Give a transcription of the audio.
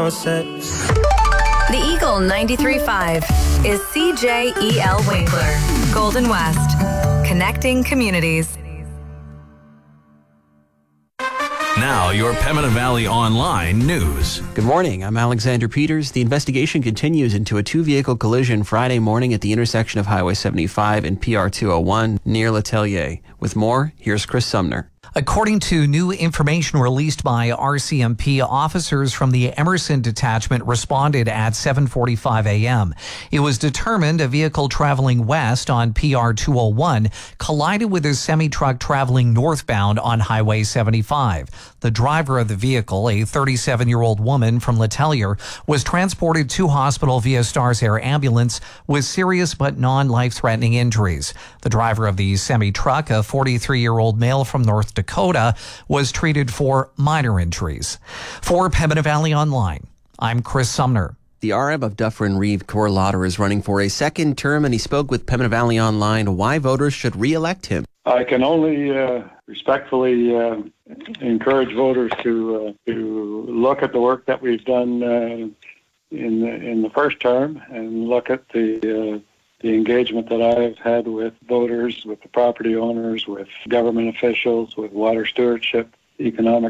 sunset. The Eagle 93.5 is CJEL Winkler, Golden West, connecting communities. Now, your Pembina Valley Online news. Good morning. I'm Alexander Peters. The investigation continues into a two-vehicle collision Friday morning at the intersection of Highway 75 and PR 201 near Letellier. With more, here's Chris Sumner. According to new information released by RCMP, officers from the Emerson Detachment responded at 7:45 a.m. It was determined a vehicle traveling west on PR 201 collided with a semi-truck traveling northbound on Highway 75. The driver of the vehicle, a 37-year-old woman from Letellier, was transported to hospital via Stars Air ambulance with serious but non-life-threatening injuries. The driver of the semi-truck, a 43-year-old male from North Dakota, was treated for minor injuries. For Pembina Valley Online, I'm Chris Sumner. The RM of Dufferin Reeve, Cor Lauder, is running for a second term, and he spoke with Pembina Valley Online why voters should re-elect him. I can only respectfully encourage voters to look at the work that we've done in the first term and look at the engagement that I've had with voters, with the property owners, with government officials, with water stewardship, economic